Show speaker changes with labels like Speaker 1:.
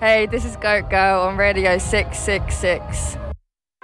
Speaker 1: Hey, this is Goat Girl on Radio 666.